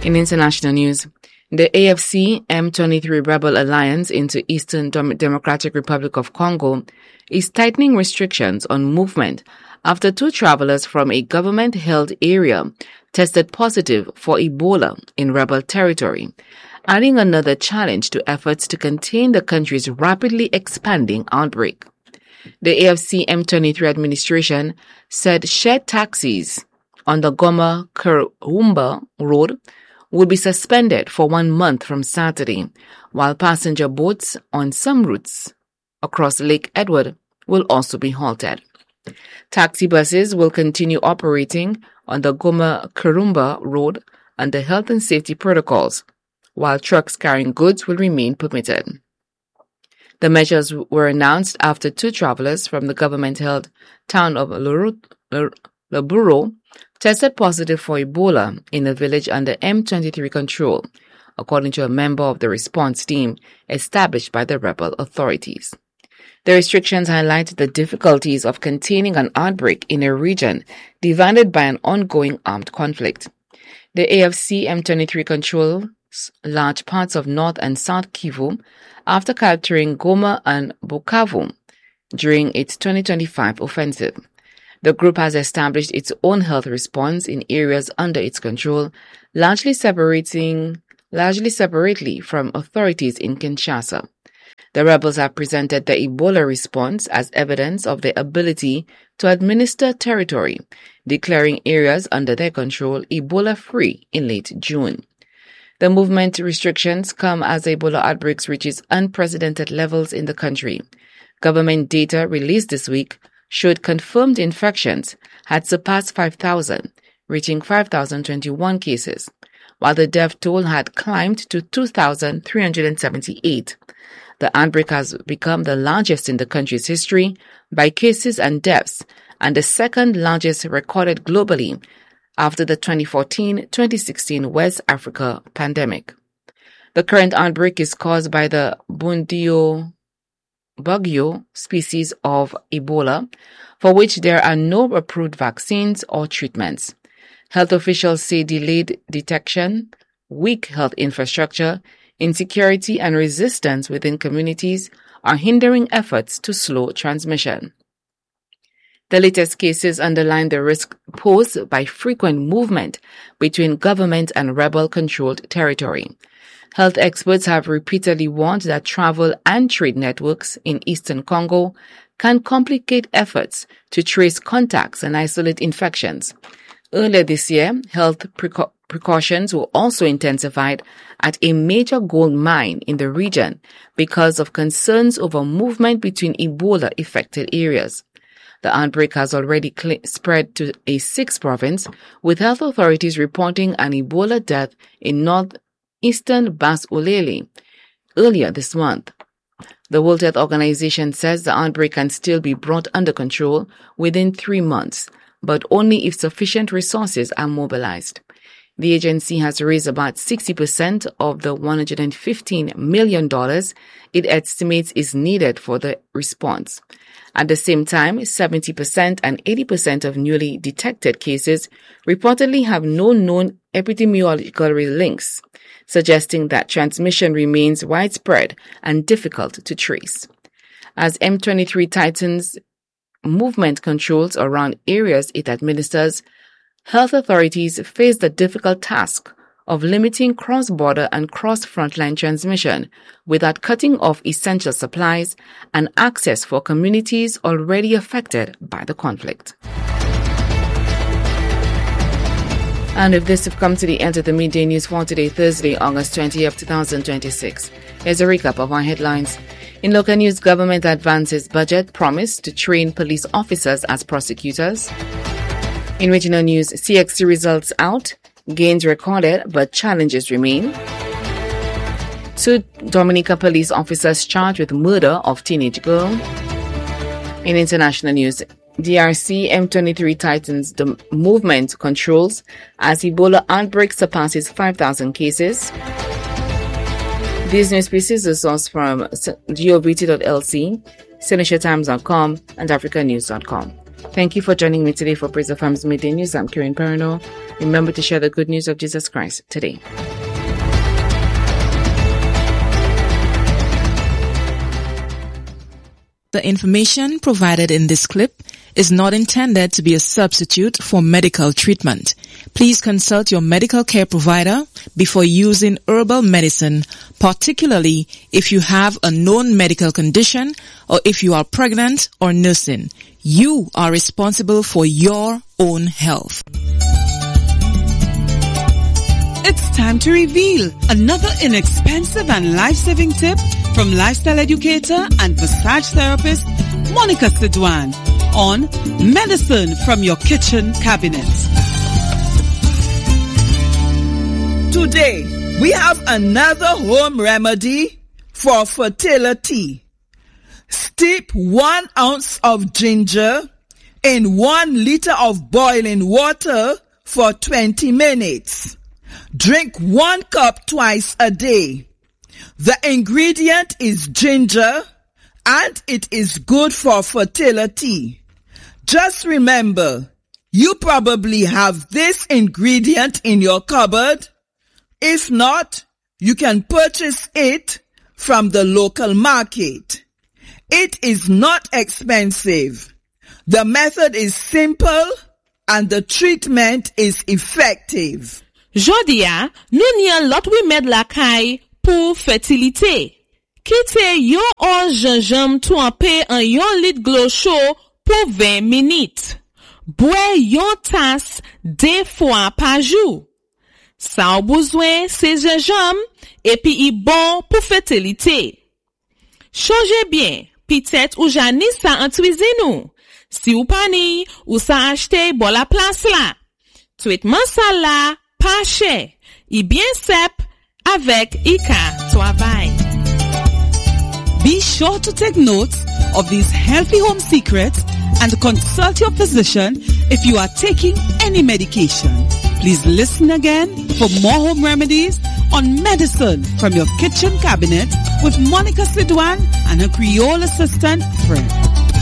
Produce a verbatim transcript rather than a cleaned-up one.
In international news, the A F C M twenty-three rebel alliance into Eastern Democratic Republic of Congo is tightening restrictions on movement after two travelers from a government-held area tested positive for Ebola in rebel territory, adding another challenge to efforts to contain the country's rapidly expanding outbreak. The A F C M twenty-three administration said shared taxis on the Goma-Kirumba road would be suspended for one month from Saturday, while passenger boats on some routes across Lake Edward will also be halted. Taxi buses will continue operating on the Goma-Kirumba road under health and safety protocols, while trucks carrying goods will remain permitted. The measures were announced after two travelers from the government-held town of Lubero tested positive for Ebola in a village under M twenty-three control, according to a member of the response team established by the rebel authorities. The restrictions highlight the difficulties of containing an outbreak in a region divided by an ongoing armed conflict. The A F C M twenty-three controls large parts of North and South Kivu after capturing Goma and Bukavu during its twenty twenty-five offensive. The group has established its own health response in areas under its control, largely separating, largely separately from authorities in Kinshasa. The rebels have presented the Ebola response as evidence of their ability to administer territory, declaring areas under their control Ebola-free in late June. The movement restrictions come as Ebola outbreaks reaches unprecedented levels in the country. Government data released this week showed confirmed infections had surpassed five thousand, reaching five thousand twenty-one cases, while the death toll had climbed to two thousand three hundred seventy-eight. The outbreak has become the largest in the country's history by cases and deaths, and the second largest recorded globally after the twenty fourteen to twenty sixteen West Africa pandemic. The current outbreak is caused by the Bundio Bugyo species of Ebola, for which there are no approved vaccines or treatments. Health officials say delayed detection, weak health infrastructure, insecurity and resistance within communities are hindering efforts to slow transmission. The latest cases underline the risk posed by frequent movement between government and rebel-controlled territory. Health experts have repeatedly warned that travel and trade networks in eastern Congo can complicate efforts to trace contacts and isolate infections. Earlier this year, health preca- precautions were also intensified at a major gold mine in the region because of concerns over movement between Ebola-affected areas. The outbreak has already cl- spread to a sixth province, with health authorities reporting an Ebola death in northeastern Bas-Ulele earlier this month. The World Health Organization says the outbreak can still be brought under control within three months, but only if sufficient resources are mobilized. The agency has raised about sixty percent of the one hundred fifteen million dollars it estimates is needed for the response. At the same time, seventy percent and eighty percent of newly detected cases reportedly have no known epidemiological links, suggesting that transmission remains widespread and difficult to trace. As M twenty-three tightens movement controls around areas it administers, health authorities face the difficult task of limiting cross-border and cross-frontline transmission without cutting off essential supplies and access for communities already affected by the conflict. And with this, we've come to the end of the midday news for today, Thursday, August twentieth, twenty twenty-six. Here's a recap of our headlines. In local news, government advances budget promise to train police officers as prosecutors. In regional news, C X C results out, gains recorded, but challenges remain. Two Dominica police officers charged with murder of teenage girl. In international news, D R C M twenty-three tightens the movement controls as Ebola outbreak surpasses five thousand cases. These news pieces are sourced from G O V T dot L C, Seneca Times dot com, and Africa News dot com. Thank you for joining me today for Praise F M's Midday News. I'm Karen Perino. Remember to share the good news of Jesus Christ today. The information provided in this clip is not intended to be a substitute for medical treatment. Please consult your medical care provider before using herbal medicine, particularly if you have a known medical condition or if you are pregnant or nursing. You are responsible for your own health. It's time to reveal another inexpensive and life-saving tip from lifestyle educator and massage therapist Monica Sidwan on Medicine from Your Kitchen Cabinet. Today, we have another home remedy for fertility. Steep one ounce of ginger in one liter of boiling water for twenty minutes. Drink one cup twice a day. The ingredient is ginger and it is good for fertility. Just remember, you probably have this ingredient in your cupboard. If not, you can purchase it from the local market. It is not expensive. The method is simple and the treatment is effective. Jodia, nou ni an lot remèd la kay pou fertilité. Kite yon or gingembre trempé en yon lit glo chaud pour vingt minutes. Bois yon tasse deux fois par jour. Sa ou besoin c'est gingembre et puis y bon pour fertilité. Changez bien, peut-être ou jani sa en cuisine ou. Si ou pani, ou sa achete bon la place là. Traitement ça là, pas cher, et bien sep avec Ika travail. Be sure to take notes of these healthy home secrets and consult your physician if you are taking any medication. Please listen again for more home remedies on Medicine from Your Kitchen Cabinet with Monica Sidwan and her Creole assistant, Fred.